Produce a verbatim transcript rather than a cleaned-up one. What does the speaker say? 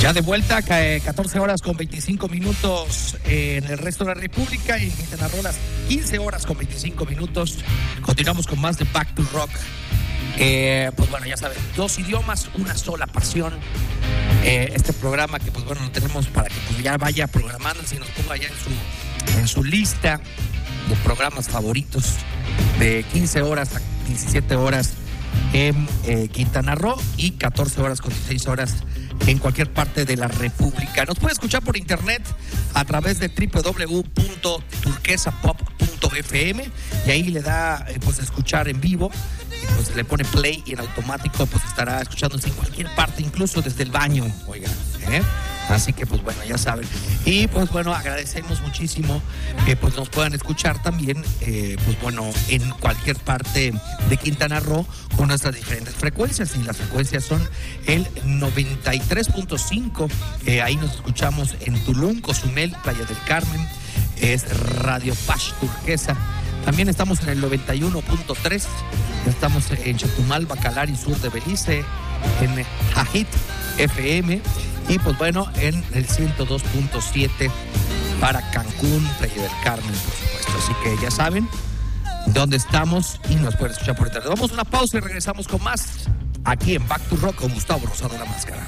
Ya de vuelta, catorce horas con veinticinco minutos en el resto de la República y en Quintana Roo las quince horas con veinticinco minutos. Continuamos con más de Back to Rock. Eh, pues bueno, ya saben, dos idiomas, una sola pasión. Eh, este programa que pues bueno lo tenemos para que pues, ya vaya programándose y nos ponga ya en su, en su lista de programas favoritos de quince horas a diecisiete horas en eh, Quintana Roo y catorce horas con dieciséis horas en cualquier parte de la República. Nos puede escuchar por internet a través de doble u doble u doble u punto turquesa pop punto efe eme y ahí le da eh, pues escuchar en vivo y pues le pone play y en automático pues estará escuchándose en cualquier parte, incluso desde el baño, oigan, ¿eh? Así que pues bueno, ya saben. Y pues bueno, agradecemos muchísimo que pues nos puedan escuchar también, eh, pues bueno, en cualquier parte de Quintana Roo con nuestras diferentes frecuencias. Y las frecuencias son el noventa y tres punto cinco, eh, ahí nos escuchamos en Tulum, Cozumel, Playa del Carmen, es Radio Pash Turquesa. También estamos en el noventa y uno punto tres, estamos en Chetumal, Bacalar y sur de Belice, en Jajit efe eme. Y pues bueno, en el ciento dos punto siete para Cancún, Playa del Carmen, por supuesto. Así que ya saben dónde estamos y nos pueden escuchar por internet. Vamos a una pausa y regresamos con más aquí en Back to Rock con Gustavo Rosado La Máscara.